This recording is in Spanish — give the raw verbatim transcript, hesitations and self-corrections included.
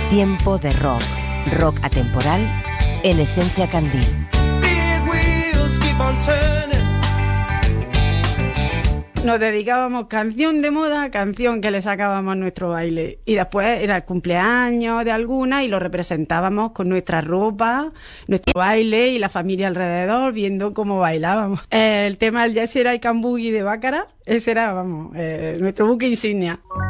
Tiempo de rock. Rock atemporal en Esencia Candil. Nos dedicábamos canción de moda, canción que le sacábamos a nuestro baile. Y después era el cumpleaños de alguna y lo representábamos con nuestra ropa, nuestro baile y la familia alrededor viendo cómo bailábamos. El tema del Yes Era I Can Boogie de Bácara, ese era, vamos, eh, nuestro buque insignia.